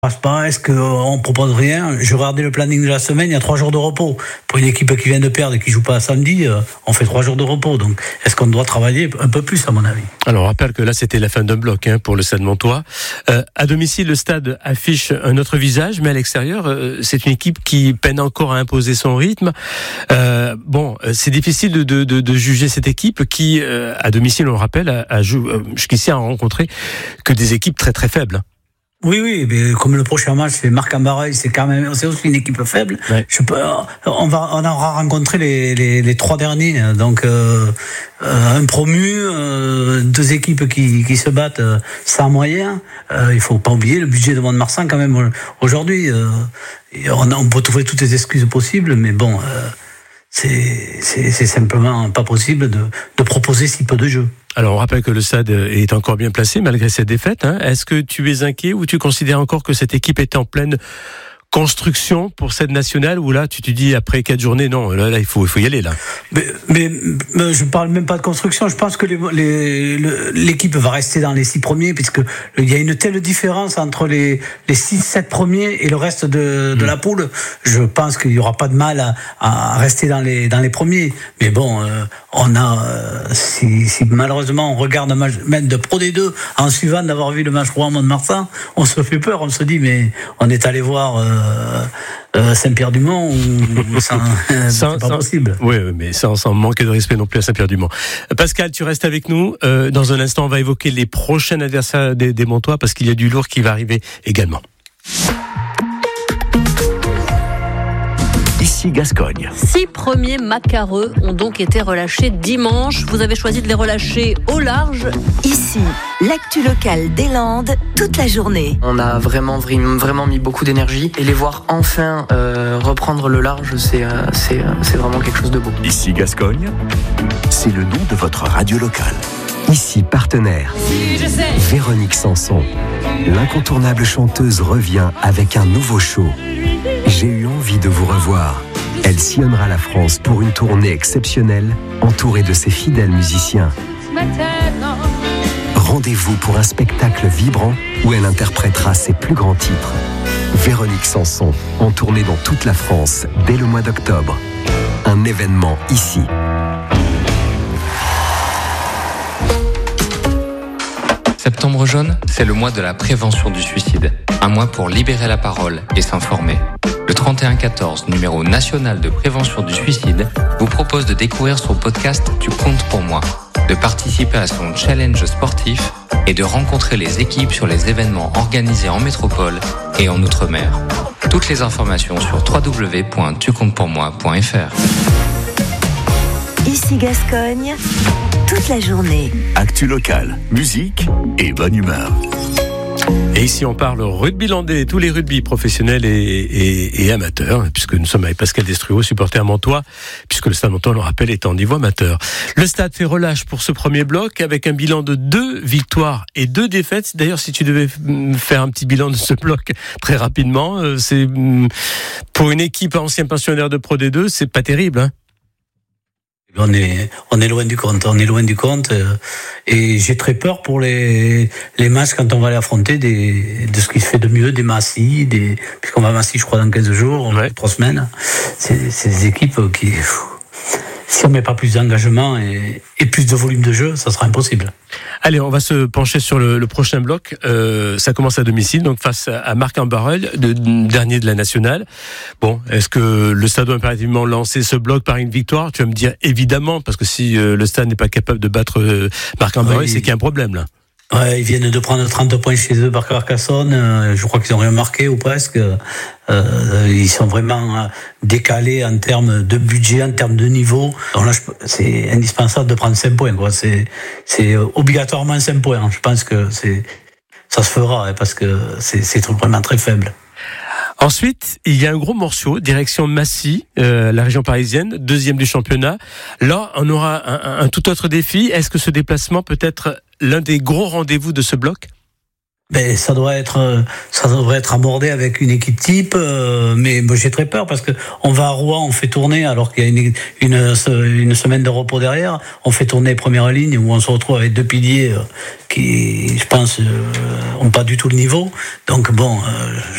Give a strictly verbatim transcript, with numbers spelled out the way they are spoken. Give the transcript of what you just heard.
passe pas, est-ce qu'on propose rien? Je regardais le planning de la semaine, il y a trois jours de repos. Pour une équipe qui vient de perdre et qui joue pas samedi, on fait trois jours de repos. Donc, est-ce qu'on doit travailler un peu plus, à mon avis? Alors, on rappelle que là, c'était la fin d'un bloc hein, pour le Stade Montois. Euh, à domicile, le Stade affiche un autre visage, mais à l'extérieur, euh, c'est une équipe qui peine encore à imposer son rythme. Euh, bon, c'est difficile de, de, de, de juger cette équipe qui, euh, à domicile, on le rappelle, a, a joué, euh, jusqu'ici a rencontré que des équipes très très faibles. Oui, oui, mais comme le prochain match, c'est Marc-en-Barreuil, c'est quand même, c'est aussi une équipe faible. Ouais. Je peux, on va, on aura rencontré les, les, les trois derniers, donc euh, un promu, euh, deux équipes qui, qui se battent sans moyens. Euh, il faut pas oublier le budget de Mont-de-Marsan quand même aujourd'hui. Euh, on, a, on peut trouver toutes les excuses possibles, mais bon, euh, c'est, c'est, c'est simplement pas possible de, de proposer si peu de jeux. Alors, on rappelle que le Stade est encore bien placé malgré cette défaite. Hein. Est-ce que tu es inquiet ou tu considères encore que cette équipe est en pleine construction pour cette nationale ou là, tu te dis après quatre journées, non, là, là il faut, il faut y aller là. Mais, mais, mais je parle même pas de construction. Je pense que les, les, le, l'équipe va rester dans les six premiers puisque il y a une telle différence entre les, les six, sept premiers et le reste de, de mmh. la poule. Je pense qu'il y aura pas de mal à, à rester dans les, dans les premiers. Mais bon, euh, on a, euh, si, si malheureusement on regarde un match même de Pro D deux en suivant d'avoir vu le match Rouen Mont-de-Marsan, on se fait peur. On se dit mais on est allé voir. Euh, Euh, euh, Saint-Pierre-du-Mont ou sans, euh, sans, c'est pas sans, possible. Oui, mais sans, sans manquer de respect non plus à Saint-Pierre-du-Mont. Pascal, tu restes avec nous. Euh, dans un instant, on va évoquer les prochains adversaires des, des Montois parce qu'il y a du lourd qui va arriver également. Ici Gascogne. Six premiers macareux ont donc été relâchés dimanche. Vous avez choisi de les relâcher au large. Ici, l'actu locale des Landes, toute la journée. On a vraiment, vraiment mis beaucoup d'énergie et les voir enfin euh, reprendre le large, c'est, euh, c'est, c'est vraiment quelque chose de beau. Ici Gascogne, c'est le nom de votre radio locale. Ici partenaire, si je sais. Véronique Sanson. L'incontournable chanteuse revient avec un nouveau show. J'ai eu envie de vous revoir. Elle sillonnera la France pour une tournée exceptionnelle, entourée de ses fidèles musiciens. Rendez-vous pour un spectacle vibrant où elle interprétera ses plus grands titres. Véronique Sanson, en tournée dans toute la France dès le mois d'octobre. Un événement ici. Septembre jaune, c'est le mois de la prévention du suicide. Un mois pour libérer la parole et s'informer. Le trente et un quatorze, numéro national de prévention du suicide, vous propose de découvrir son podcast Tu comptes pour moi, de participer à son challenge sportif et de rencontrer les équipes sur les événements organisés en métropole et en Outre-mer. Toutes les informations sur w w w point tu comptes pour moi point f r. Ici Gascogne, toute la journée. Actu locale, musique et bonne humeur. Et ici, on parle rugby landais, tous les rugby professionnels et, et, et amateurs, puisque nous sommes avec Pascal Destruau, supporter montois, puisque le Stade Montois, on le rappelle, est en niveau amateur. Le Stade fait relâche pour ce premier bloc avec un bilan de deux victoires et deux défaites. D'ailleurs, si tu devais faire un petit bilan de ce bloc très rapidement, c'est pour une équipe ancien pensionnaire de Pro D deux, c'est pas terrible, hein. On est, on est loin du compte, on est loin du compte, euh, et j'ai très peur pour les, les matchs quand on va les affronter des, de ce qui se fait de mieux, des Massy, des, puisqu'on va à Massy, je crois, dans quinze jours, on ouais. trois semaines. C'est, c'est des équipes qui, pff, si on met pas plus d'engagement et, et plus de volume de jeu, ça sera impossible. Allez, on va se pencher sur le, le prochain bloc. Euh, ça commence à domicile, donc face à Marc-en-Barœul, le dernier de la nationale. Bon, est-ce que le Stade doit impérativement lancer ce bloc par une victoire? Tu vas me dire évidemment, parce que si euh, le Stade n'est pas capable de battre euh, Marc-en-Barœul, oui, c'est qu'il y a un problème là. Ouais, ils viennent de prendre trente points chez eux par Carcassonne. Euh, je crois qu'ils n'ont rien marqué ou presque. Euh, ils sont vraiment décalés en termes de budget, en termes de niveau. Donc là, je, c'est indispensable de prendre cinq points, quoi. C'est, c'est obligatoirement cinq points. Je pense que c'est, ça se fera, hein, parce que c'est, c'est vraiment très faible. Ensuite, il y a un gros morceau, direction Massy, euh, la région parisienne, deuxième du championnat. Là, on aura un, un, un tout autre défi. Est-ce que ce déplacement peut être l'un des gros rendez-vous de ce bloc? Ben, ça doit être, ça devrait être abordé avec une équipe type, euh, mais moi, j'ai très peur parce que on va à Rouen, on fait tourner alors qu'il y a une, une, une semaine de repos derrière, on fait tourner première ligne où on se retrouve avec deux piliers euh, qui, je pense, euh, ont pas du tout le niveau. Donc bon, euh,